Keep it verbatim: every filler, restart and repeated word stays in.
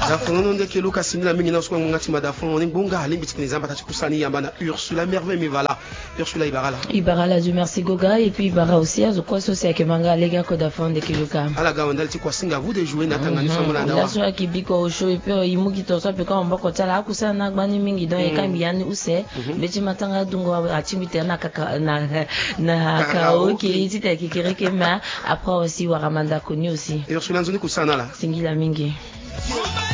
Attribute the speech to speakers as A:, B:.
A: Dafon non de ke luka simila mingi na sukwa ngati madafon on ngonga limbi tikini zamba tati kusani yamba na Ursula merveille mi voilà. Ursula Ibarala.
B: Ibarala du merci Goga et puis Ibara aussi azo kwa so c'est que manga lega ko dafon de ke luka.
A: Ala ga ondali tikwa singa vous de jouer na tanga ni famona ndawa.
B: La so akibiko o show et puis imuki to so pe ka mboko tala akusana gbani mingi don e kambi yani use beti matanga dungo achimbite na kaka na na karaoke tita kikireke ma après aussi waramanda connu aussi.
A: Ursula nzoni kusana la.
B: Singila mingi.